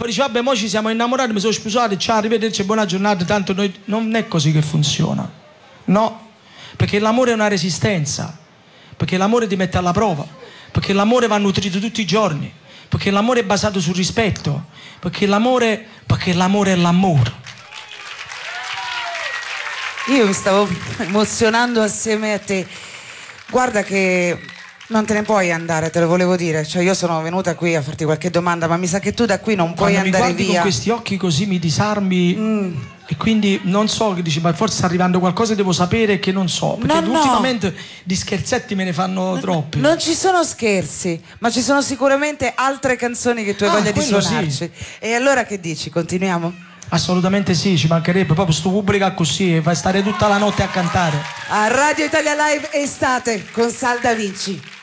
poi dice vabbè mo ci siamo innamorati, mi sono sposato, ciao, arrivederci, buona giornata, tanto noi... Non è così che funziona, no, perché l'amore è una resistenza, perché l'amore ti mette alla prova, perché l'amore va nutrito tutti i giorni, perché l'amore è basato sul rispetto, perché l'amore è l'amore. Io mi stavo emozionando assieme a te. Guarda che non te ne puoi andare, te lo volevo dire. Cioè io sono venuta qui a farti qualche domanda, ma mi sa che tu da qui non puoi andare via. Quando mi guardi con questi occhi così mi disarmi e quindi non so, che dici, ma forse sta arrivando qualcosa, devo sapere che non so, perché ultimamente di scherzetti me ne fanno troppi. Non ci sono scherzi, ma ci sono sicuramente altre canzoni che tu hai voglia di suonarci. Sì. E allora che dici? Continuiamo? Assolutamente sì, ci mancherebbe, proprio sto pubblico così e fai stare tutta la notte a cantare. A Radio Italia Live estate con Sal Da Vinci.